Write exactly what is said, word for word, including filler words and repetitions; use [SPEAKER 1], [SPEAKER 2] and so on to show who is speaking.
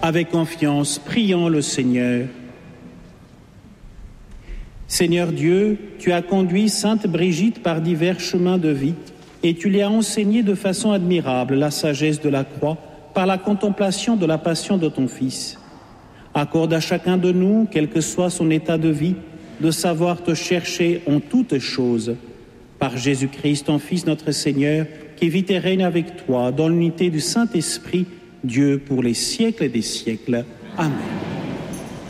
[SPEAKER 1] Avec confiance, prions le Seigneur. Seigneur Dieu, tu as conduit Sainte Brigitte par divers chemins de vie et tu lui as enseigné de façon admirable la sagesse de la croix par la contemplation de la passion de ton Fils. Accorde à chacun de nous, quel que soit son état de vie, de savoir te chercher en toutes choses. Par Jésus-Christ, ton Fils, notre Seigneur, qui vit et règne avec toi dans l'unité du Saint-Esprit, Dieu pour les siècles des siècles. Amen.